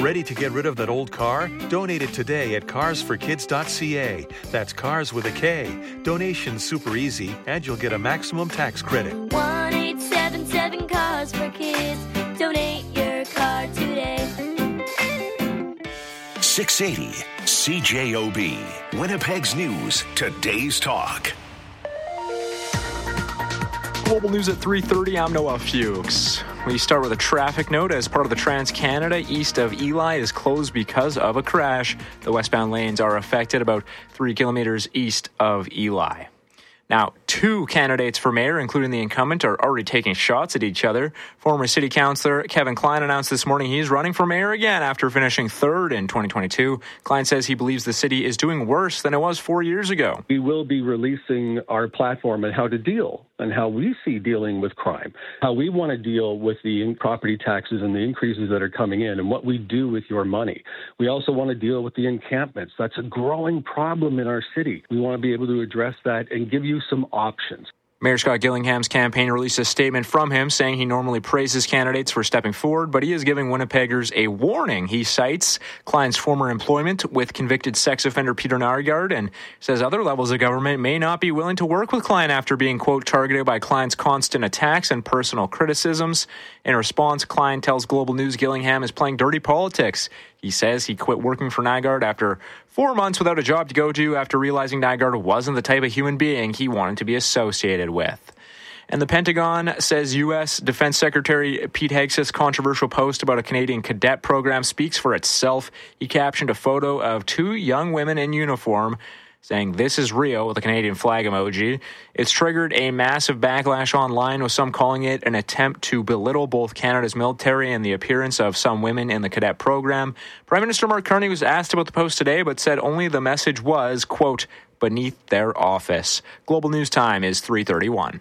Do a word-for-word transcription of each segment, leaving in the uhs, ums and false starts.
Ready to get rid of that old car? Donate it today at cars for kids dot c a. That's cars with a K. Donation's super easy, and you'll get a maximum tax credit. one eight seven seven Cars for Kids. Donate your car today. six eighty C J O B. Winnipeg's News. Today's Talk. Global News at three thirty, I'm Noah Fuchs. We start with a traffic note. As part of the Trans-Canada, east of Eli is closed because of a crash. The westbound lanes are affected about three kilometers east of Eli. Now, two candidates for mayor, including the incumbent, are already taking shots at each other. Former city councillor Kevin Klein announced this morning he's running for mayor again after finishing third in twenty twenty-two. Klein says he believes the city is doing worse than it was four years ago. We will be releasing our platform and how to deal and how we see dealing with crime, how we want to deal with the property taxes and the increases that are coming in and what we do with your money. We also want to deal with the encampments. That's a growing problem in our city. We want to be able to address that and give you some options. Mayor Scott Gillingham's campaign released a statement from him saying he normally praises candidates for stepping forward, but he is giving Winnipeggers a warning. He cites Klein's former employment with convicted sex offender Peter Nargard and says other levels of government may not be willing to work with Klein after being, quote, targeted by Klein's constant attacks and personal criticisms. In response, Klein tells Global News Gillingham is playing dirty politics. He says he quit working for Nygaard after four months without a job to go to after realizing Nygaard wasn't the type of human being he wanted to be associated with. And the Pentagon says U S Defense Secretary Pete Hegseth's controversial post about a Canadian cadet program speaks for itself. He captioned a photo of two young women in uniform saying, "This is real," with a Canadian flag emoji. It's triggered a massive backlash online, with some calling it an attempt to belittle both Canada's military and the appearance of some women in the cadet program. Prime Minister Mark Carney was asked about the post today, but said only the message was, quote, beneath their office. Global News Time is three thirty-one.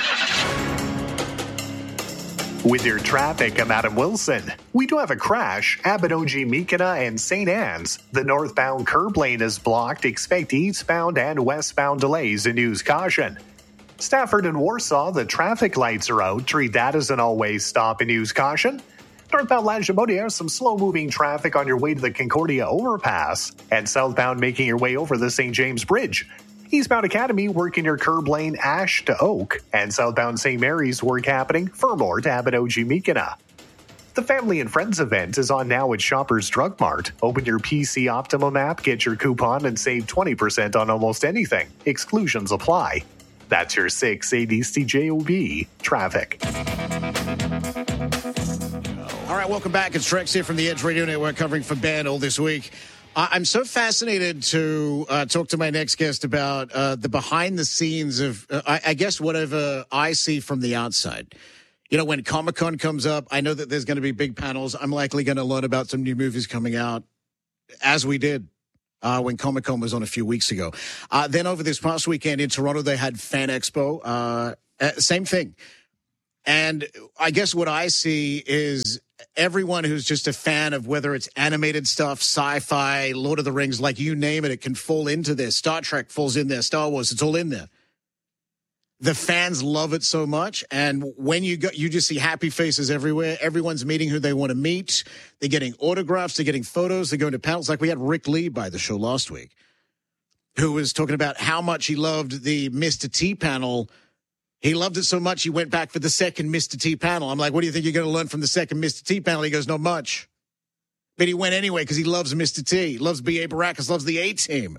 With your traffic, I'm Adam Wilson. We do have a crash. Abinogi, Meekina, and Saint Anne's. The northbound curb lane is blocked. Expect eastbound and westbound delays and use caution. Stafford and Warsaw, the traffic lights are out. Treat that as an always stop and use caution. Northbound Lagimodiere, some slow-moving traffic on your way to the Concordia overpass. And southbound making your way over the Saint James Bridge. Eastbound Academy, working your curb lane Ash to Oak, and southbound Saint Mary's work happening Fermor to Abinogi Meekina. The Family and Friends event is on now at Shoppers Drug Mart. Open your P C Optimum app, get your coupon, and save twenty percent on almost anything. Exclusions apply. That's your six eighty C J O B traffic. All right, welcome back. It's Trex here from the Edge Radio Network, covering for Ben all this week. I'm so fascinated to uh, talk to my next guest about uh, the behind the scenes of, uh, I, I guess, whatever I see from the outside. You know, when Comic-Con comes up, I know that there's going to be big panels. I'm likely going to learn about some new movies coming out, as we did uh, when Comic-Con was on a few weeks ago. Uh, then over this past weekend in Toronto, they had Fan Expo. Uh, uh, same thing. And I guess what I see is everyone who's just a fan of whether it's animated stuff, sci-fi, Lord of the Rings, like you name it, it can fall into this. Star Trek falls in there, Star Wars, it's all in there. The fans love it so much, and when you go, you just see happy faces everywhere. Everyone's meeting who they want to meet. They're getting autographs, they're getting photos, they're going to panels. Like we had Rick Lee by the show last week, who was talking about how much he loved the Mister T panel. He loved it so much, he went back for the second Mister T panel. I'm like, what do you think you're going to learn from the second Mister T panel? He goes, not much. But he went anyway because he loves Mister T, loves B A. Baracus, loves the A-Team.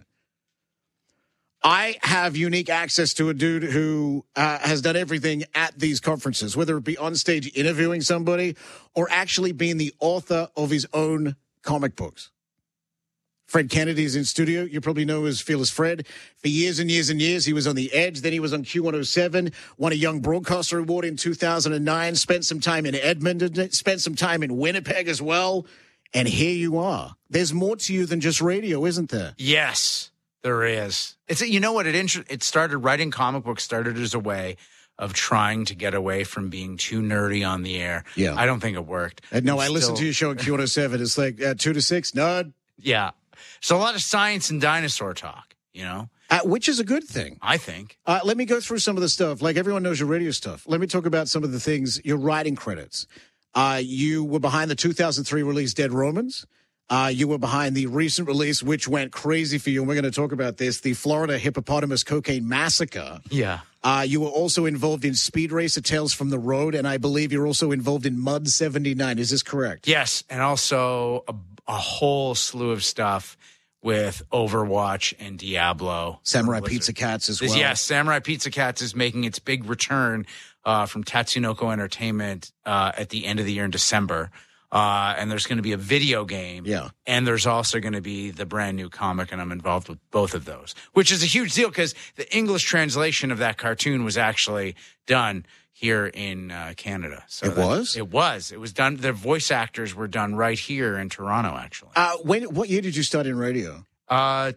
I have unique access to a dude who uh, has done everything at these conferences, whether it be on stage interviewing somebody or actually being the author of his own comic books. Fred Kennedy is in studio. You probably know as Fearless Fred. For years and years and years, he was on The Edge. Then he was on Q one oh seven, won a Young Broadcaster Award in two thousand nine, spent some time in Edmonton, spent some time in Winnipeg as well. And here you are. There's more to you than just radio, isn't there? Yes, there is. It's You know what? It, inter- it started, writing comic books started as a way of trying to get away from being too nerdy on the air. Yeah. I don't think it worked. Uh, no, it's I listened still... to your show at Q one oh seven. It's like uh, two to six, nerd. Yeah. So a lot of science and dinosaur talk, you know? Uh, which is a good thing. I think. Uh, let me go through some of the stuff. Like everyone knows your radio stuff. Let me talk about some of the things, your writing credits. Uh, you were behind the two thousand three release Dead Romans. Uh, you were behind the recent release, which went crazy for you, and we're going to talk about this, the Florida Hippopotamus Cocaine Massacre. Yeah. Uh, you were also involved in Speed Racer Tales from the Road, and I believe you're also involved in Mud seventy-nine. Is this correct? Yes, and also a, a whole slew of stuff with Overwatch and Diablo. Samurai Blizzard. Pizza Cats as well. Yes, Samurai Pizza Cats is making its big return uh, from Tatsunoko Entertainment uh, at the end of the year in December. Uh, and there's going to be a video game. Yeah. And there's also going to be the brand new comic, and I'm involved with both of those, which is a huge deal because the English translation of that cartoon was actually done here in uh, Canada. So it was? It was. It was done. The voice actors were done right here in Toronto, actually. Uh, when? What year did you start in radio? Uh,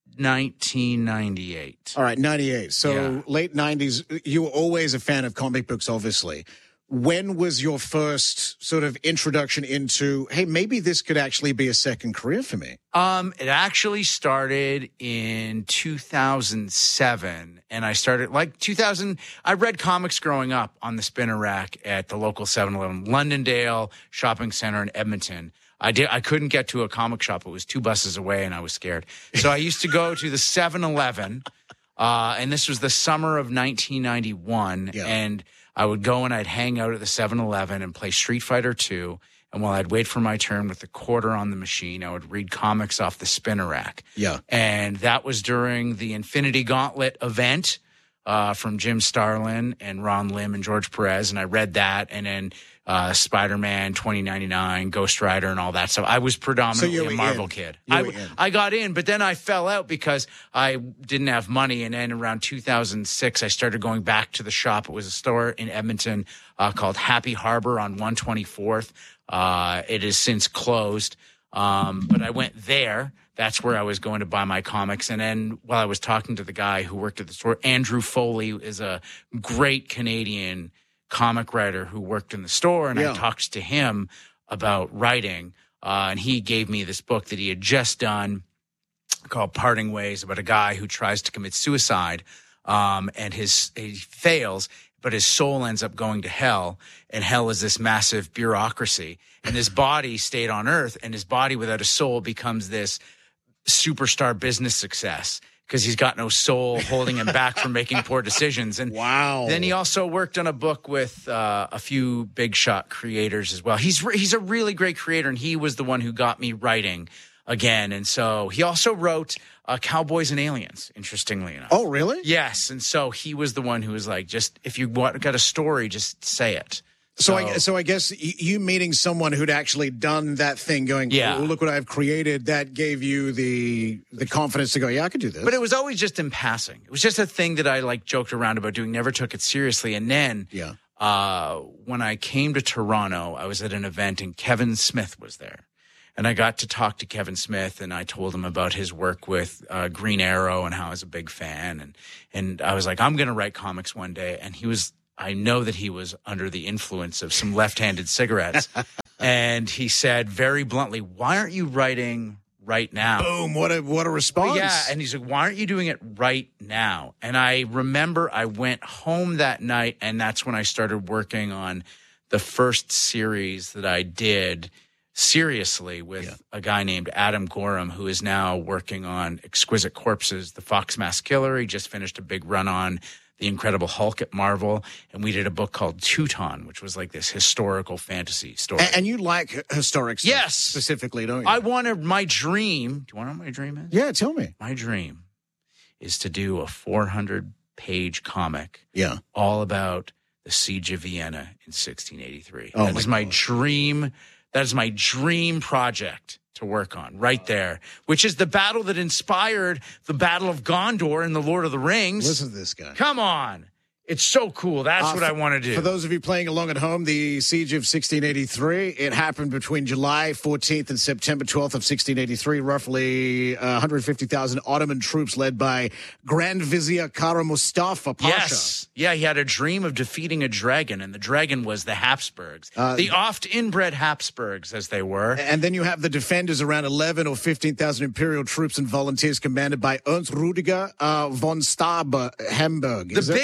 nineteen ninety-eight. All right, ninety-eight. So Yeah. late nineties. You were always a fan of comic books, obviously. When was your first sort of introduction into, hey, maybe this could actually be a second career for me? Um, it actually started in two thousand seven, and I started like two thousand. I read comics growing up on the spinner rack at the local seven eleven, Londondale Shopping Center in Edmonton. I did. I couldn't get to a comic shop. It was two buses away, and I was scared. So I used to go to the seven eleven, uh, and this was the summer of nineteen ninety-one, Yeah. and I would go and I'd hang out at the seven eleven and play Street Fighter two. And while I'd wait for my turn with the quarter on the machine, I would read comics off the spinner rack. Yeah. And that was during the Infinity Gauntlet event uh, from Jim Starlin and Ron Lim and George Perez. And I read that. And then uh, Spider-Man twenty ninety-nine, Ghost Rider, and all that stuff. I was predominantly So you a were Marvel in. kid. You I, were in. I got in, but then I fell out because I didn't have money. And then around two thousand six, I started going back to the shop. It was a store in Edmonton uh, called Happy Harbor on one twenty-fourth. Uh, it has since closed, um, but I went there. That's where I was going to buy my comics. And then while I was talking to the guy who worked at the store, Andrew Foley is a great Canadian comic writer who worked in the store, and Yeah. I talked to him about writing, uh, and he gave me this book that he had just done called Parting Ways, about a guy who tries to commit suicide, um, and his he fails, but his soul ends up going to hell, and hell is this massive bureaucracy, and his body stayed on Earth, and his body without a soul becomes this superstar business success because he's got no soul holding him back from making poor decisions. And Wow. then he also worked on a book with uh, a few big shot creators as well. He's re- he's a really great creator, and he was the one who got me writing again. And so he also wrote uh, Cowboys and Aliens, interestingly enough. Oh, really? Yes, and so he was the one who was like, just if you want, got a story, just say it. So, I, so I guess y- you meeting someone who'd actually done that thing, going, Yeah. "Oh, look what I've created," that gave you the the confidence to go, "Yeah, I could do this." But it was always just in passing. It was just a thing that I like joked around about doing, never took it seriously. And then yeah, uh, when I came to Toronto, I was at an event and Kevin Smith was there. And I got to talk to Kevin Smith, and I told him about his work with uh, Green Arrow and how I was a big fan. And, and I was like, I'm going to write comics one day. And he was, I know that he was under the influence of some left-handed cigarettes. And he said very bluntly, why aren't you writing right now? boom! What a what a response! Yeah, and he's like, why aren't you doing it right now? And I remember I went home that night, and that's when I started working on the first series that I did seriously with Yeah. a guy named Adam Gorham, who is now working on Exquisite Corpses, the Fox Mask Killer. He just finished a big run on The Incredible Hulk at Marvel, and we did a book called Teuton, which was like this historical fantasy story. and, and you like h- historic stuff Yes. specifically, don't you? I wanted my dream. Do you want to know what my dream is? yeah, tell me. My dream is to do a four hundred page comic Yeah, all about the Siege of Vienna in sixteen eighty-three. Oh That my is my God. dream. That is my dream project to work on right there, which is the battle that inspired the Battle of Gondor in The Lord of the Rings. listen to this guy. Come on. It's so cool. That's Uh, what I want to do. For those of you playing along at home, the Siege of sixteen eighty-three, it happened between July fourteenth and September twelfth of sixteen eighty-three. Roughly uh, one hundred fifty thousand Ottoman troops led by Grand Vizier Kara Mustafa Pasha. Yes. Yeah, he had a dream of defeating a dragon, and the dragon was the Habsburgs. Uh, the oft inbred Habsburgs, as they were. And then you have the defenders, around eleven or fifteen thousand Imperial troops and volunteers commanded by Ernst Rudiger uh, von Starbe Hamburg. The Is that- biggest thing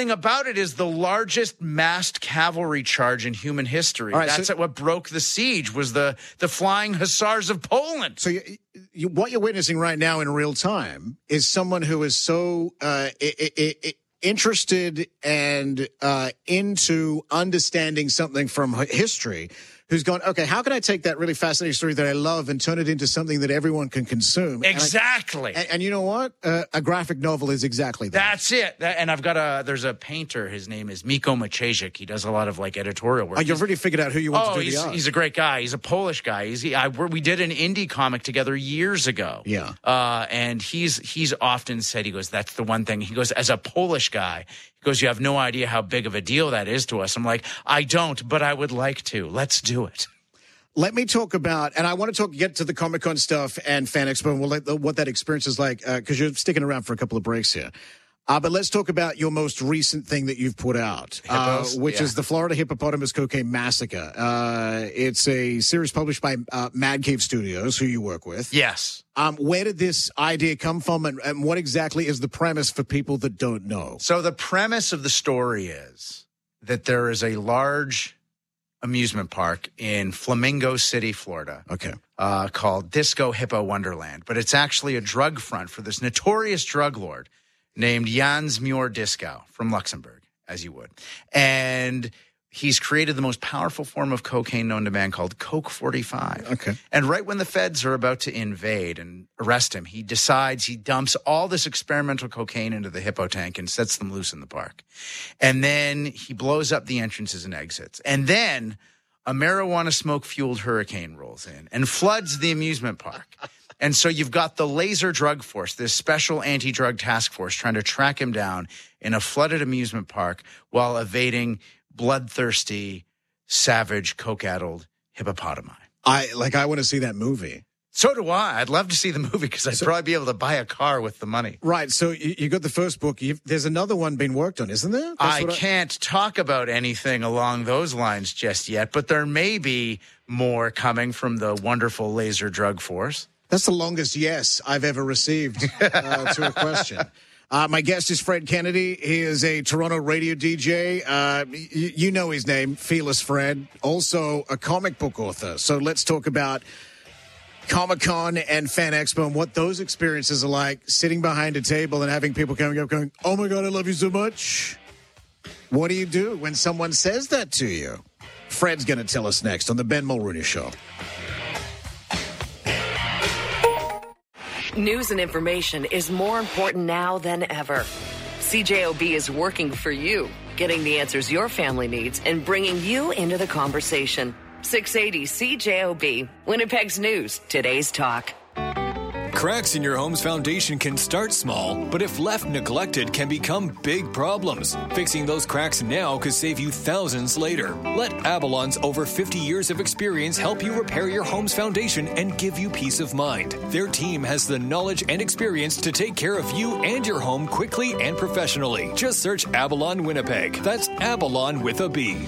thing about it is the largest massed cavalry charge in human history. Right, That's so, what broke the siege, was the, the flying hussars of Poland. So you, you, what you're witnessing right now in real time is someone who is so uh, I, I, I, interested and uh, into understanding something from history, who's gone, okay, how can I take that really fascinating story that I love and turn it into something that everyone can consume? Exactly. And, I, and, and you know what? Uh, a graphic novel is exactly that. That's it. That, and I've got a, there's a painter. His name is Miko Maciejczyk. He does a lot of like editorial work. Oh, you've already figured out who you want oh, to do he's, the art. he's a great guy. He's a Polish guy. He's, he, I, we did an indie comic together years ago. Yeah. Uh, and he's, he's often said, he goes, that's the one thing. He goes, as a Polish guy, he goes, you have no idea how big of a deal that is to us. I'm like, I don't, but I would like to. Let's do it. Let me talk about, and I want to talk, get to the Comic-Con stuff and Fan Expo, and we'll let the, what that experience is like, because uh, you're sticking around for a couple of breaks here. Uh, but let's talk about your most recent thing that you've put out, uh, which yeah. is the Florida Hippopotamus Cocaine Massacre. Uh, it's a series published by uh, Mad Cave Studios, who you work with. Yes. Um, where did this idea come from, and, and what exactly is the premise for people that don't know? So the premise of the story is that there is a large amusement park in Flamingo City, Florida. Okay. Uh, called Disco Hippo Wonderland. But it's actually a drug front for this notorious drug lord named Jans Muir Disco from Luxembourg, as you would. And he's created the most powerful form of cocaine known to man called Coke forty-five. Okay. And right when the feds are about to invade and arrest him, he decides he dumps all this experimental cocaine into the hippo tank and sets them loose in the park. And then he blows up the entrances and exits. And then a marijuana smoke-fueled hurricane rolls in and floods the amusement park. And so you've got the laser drug force, this special anti-drug task force, trying to track him down in a flooded amusement park while evading bloodthirsty, savage, coke-addled hippopotami. I like. I want to see that movie. So do I. I'd love to see the movie because I'd so, probably be able to buy a car with the money. Right. So you, you got the first book. You've, there's another one being worked on, isn't there? I, I can't talk about anything along those lines just yet, but there may be more coming from the wonderful laser drug force. That's the longest yes I've ever received uh, to a question. Uh, my guest is Fred Kennedy. He is a Toronto radio D J. Uh, y- you know his name, Fearless Fred. Also a comic book author. So let's talk about Comic-Con and Fan Expo and what those experiences are like, sitting behind a table and having people coming up going, oh my God, I love you so much. What do you do when someone says that to you? Fred's going to tell us next on the Ben Mulrooney Show. News and information is more important now than ever. C J O B is working for you, getting the answers your family needs and bringing you into the conversation. six eighty C J O B, Winnipeg's News, today's talk. Cracks in your home's foundation can start small, but if left neglected can become big problems. Fixing those cracks now could save you thousands later. Let Avalon's over fifty years of experience help you repair your home's foundation and give you peace of mind. Their team has the knowledge and experience to take care of you and your home quickly and professionally. Just search Avalon Winnipeg. That's Avalon with a B.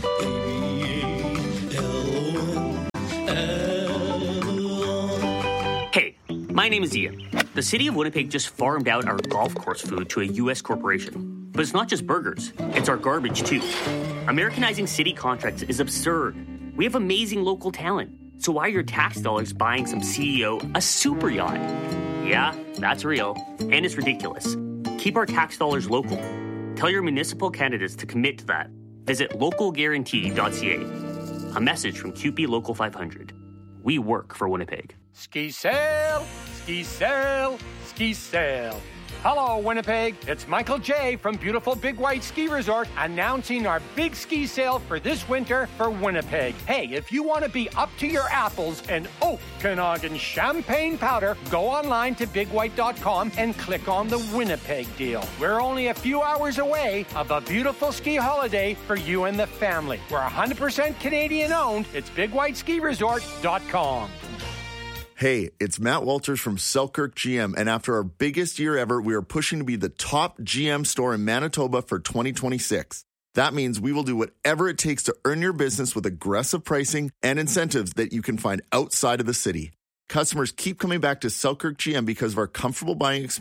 Hey, my name is Ian. The city of Winnipeg just farmed out our golf course food to a U S corporation. But it's not just burgers, it's our garbage too. Americanizing city contracts is absurd. We have amazing local talent. So why are your tax dollars buying some C E O a super yacht? Yeah, that's real. And it's ridiculous. Keep our tax dollars local. Tell your municipal candidates to commit to that. Visit local guarantee dot c a. A message from Q P Local five hundred. We work for Winnipeg. Ski sail, ski sail, ski sail. Hello, Winnipeg. It's Michael J. from beautiful Big White Ski Resort announcing our big ski sale for this winter for Winnipeg. Hey, if you want to be up to your apples in Okanagan champagne powder, go online to big white dot com and click on the Winnipeg deal. We're only a few hours away of a beautiful ski holiday for you and the family. We're one hundred percent Canadian owned. It's big white ski resort dot com. Hey, it's Matt Walters from Selkirk G M, and after our biggest year ever, we are pushing to be the top G M store in Manitoba for twenty twenty-six. That means we will do whatever it takes to earn your business with aggressive pricing and incentives that you can find outside of the city. Customers keep coming back to Selkirk G M because of our comfortable buying experience,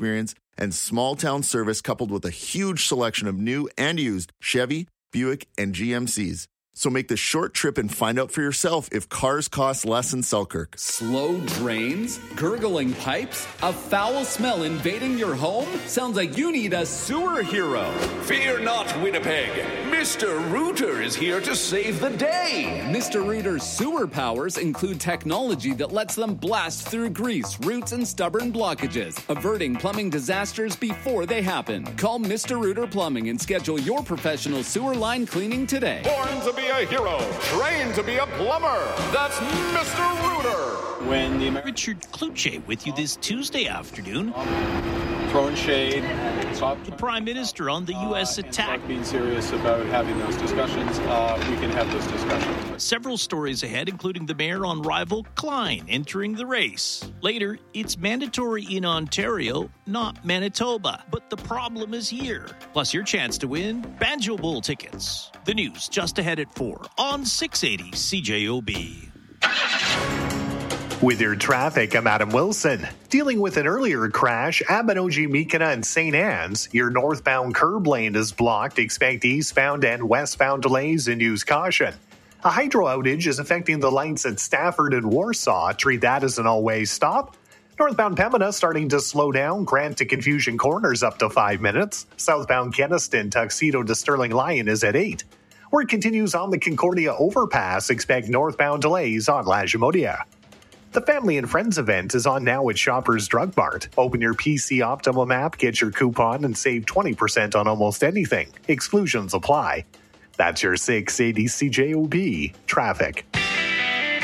and small town service coupled with a huge selection of new and used Chevy, Buick, and G M Cs. So make the short trip and find out for yourself if cars cost less in Selkirk. Slow drains? Gurgling pipes? A foul smell invading your home? Sounds like you need a sewer hero. Fear not, Winnipeg. Mister Rooter is here to save the day. Mister Rooter's sewer powers include technology that lets them blast through grease, roots, and stubborn blockages, averting plumbing disasters before they happen. Call Mister Rooter Plumbing and schedule your professional sewer line cleaning today. Born to be a hero, trained to be a plumber. That's Mister Rooter. When the Amer- Richard Kluche with you this Tuesday afternoon. Throwing shade. Top. The Prime Minister on the U S uh, attack. Being serious about having those discussions, uh, we can have those discussions. Several stories ahead, including the mayor on rival Klein entering the race. Later, it's mandatory in Ontario, not Manitoba. But the problem is here. Plus your chance to win Banjo Bowl tickets. The news just ahead at four on six eighty C J O B. With your traffic, I'm Adam Wilson. Dealing with an earlier crash, Abinogi, Meekina, and Saint Anne's. Your northbound curb lane is blocked. Expect eastbound and westbound delays and use caution. A hydro outage is affecting the lights at Stafford and Warsaw. Treat that as an all-way stop. Northbound Pembina starting to slow down. Grant to Confusion Corners up to five minutes. Southbound Keniston, Tuxedo to Sterling Lion is at eight. Work continues on the Concordia overpass. Expect northbound delays on Lagimodia. The Family and Friends event is on now at Shoppers Drug Mart. Open your P C Optimum app, get your coupon, and save twenty percent on almost anything. Exclusions apply. That's your six eighty C J O B traffic.